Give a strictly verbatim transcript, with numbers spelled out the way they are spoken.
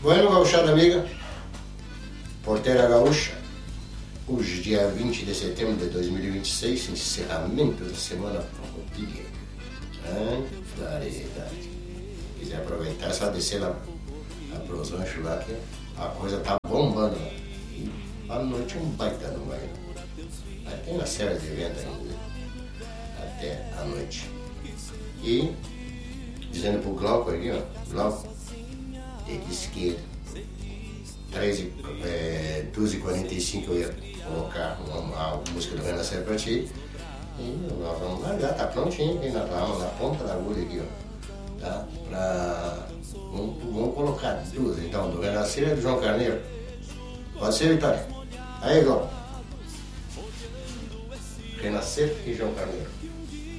Bueno, gauchada amiga, Porteira Gaúcha, hoje dia vinte de setembro de dois mil e vinte e seis, encerramento da semana farroupilha. Ah, claridade. Quiser aproveitar, é só descer lá, lá pros ranchos lá, que a coisa tá bombando lá. E à noite um baita no vai. Aí tem uma série de eventos ainda, até a noite. E, dizendo pro Glauco ali, ó, Glauco, ele disse que treze, é, doze e quarenta e cinco eu ia colocar uma, uma música do Renascer pra ti. E nós vamos largar, tá prontinho aqui na, na ponta da agulha aqui, ó. Tá? Pra, vamos, vamos colocar duas, então, do Renascer e do João Carneiro. Pode ser, Vitória? Aí, João. Renascer e João Carneiro.